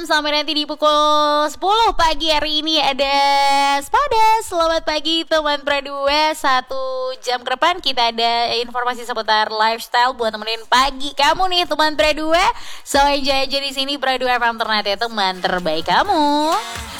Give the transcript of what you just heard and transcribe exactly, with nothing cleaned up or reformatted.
sampai nanti di pukul sepuluh pagi hari ini ada Spada. Selamat pagi teman Pradua. Satu jam ke depan kita ada informasi seputar lifestyle buat temenin pagi kamu nih teman Pradua. So enjoy aja di sini Pradua F M Ternate teman terbaik kamu.